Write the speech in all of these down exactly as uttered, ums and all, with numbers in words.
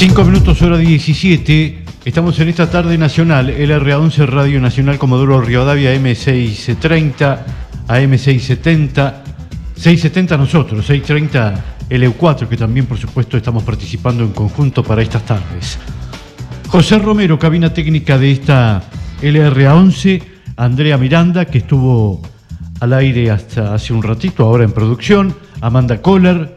cinco minutos, hora diecisiete. Estamos en esta tarde nacional, L R A once Radio Nacional Comodoro Rivadavia, M seiscientos treinta, A M seiscientos setenta, seiscientos setenta nosotros, seiscientos treinta L U cuatro, que también por supuesto estamos participando en conjunto para estas tardes. José Romero, cabina técnica de esta L R A once, Andrea Miranda, que estuvo al aire hasta hace un ratito, ahora en producción, Amanda Kohler,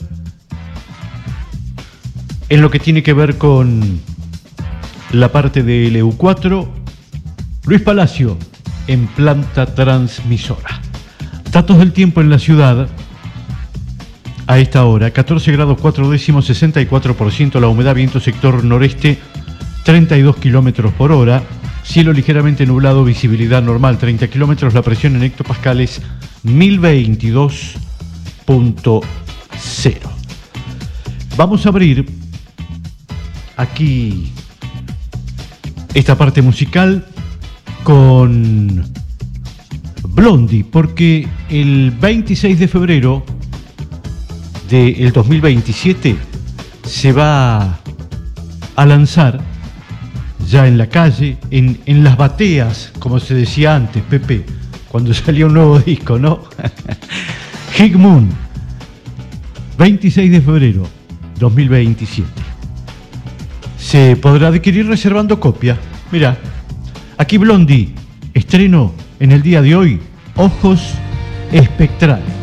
en lo que tiene que ver con la parte de L U cuatro, Luis Palacio en planta transmisora. Datos del tiempo en la ciudad a esta hora: catorce grados cuatro décimos, sesenta y cuatro por ciento la humedad, viento sector noreste, treinta y dos kilómetros por hora, cielo ligeramente nublado, visibilidad normal, treinta kilómetros, la presión en hectopascales, mil veintidós punto cero. Vamos a abrir aquí esta parte musical con Blondie, porque el veintiséis de febrero del dos mil veintisiete se va a lanzar ya en la calle, en, en las bateas, como se decía antes, Pepe, cuando salía un nuevo disco, ¿no? Hig Moon, veintiséis de febrero dos mil veintisiete. Se podrá adquirir reservando copia. Mirá, aquí Blondie, estreno en el día de hoy, Ojos Espectrales.